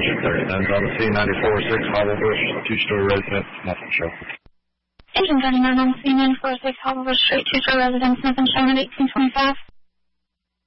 Thurston's on the C94-6 Hobble Bush, two-story residence, nothing show. Agent 39 on C94-6 Hobble Bush Street, two-story residence, nothing shown at 1825.